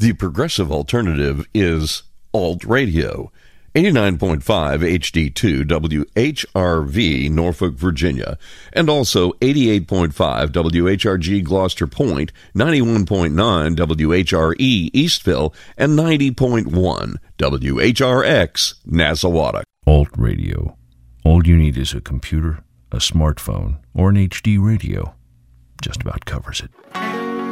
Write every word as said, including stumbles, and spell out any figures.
The progressive alternative is Alt Radio. eighty-nine point five H D two W H R V, Norfolk, Virginia, and also eighty-eight point five W H R G Gloucester Point, ninety-one point nine W H R E Eastville, and ninety point one W H R X Nassawatuk. Alt Radio. All you need is a computer, a smartphone, or an H D radio. Just about covers it.